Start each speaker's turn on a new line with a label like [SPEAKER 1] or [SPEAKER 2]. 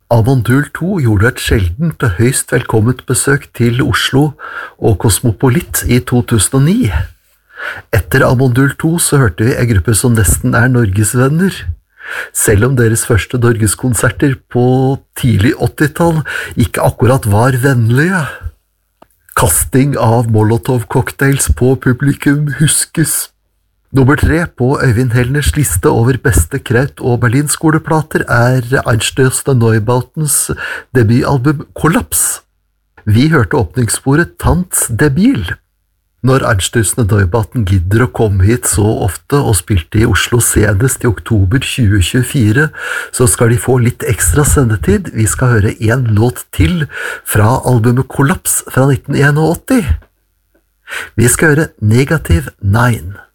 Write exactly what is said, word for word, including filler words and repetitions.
[SPEAKER 1] Amondul to gjorde et sjeldent og høyst velkomment besøk til Oslo og Kosmopolit i to tusen og ni. Etter Amondul to så hørte vi en gruppe som nesten er Norgesvenner. Selv om deres første Norgeskonserter på tidlig åttitall ikke akkurat var vennlige. Kasting av Molotov-cocktails på publikum huskes. Nummer tre på Øyvind Hellners liste over beste Kraut- og Berlinskoleplater er Einstürzende Neubautens debutalbum Kollaps. Vi hørte åpningssporet Tant Debil. Når Einstürzende Neubauten gidder å komme hit så ofte og spilte i Oslo senest i oktober tjue tjuefire, så skal de få litt ekstra sendetid. Vi skal høre en låt til fra albumet Kollaps fra nitten åttien. Vi skal høre Negative Nine.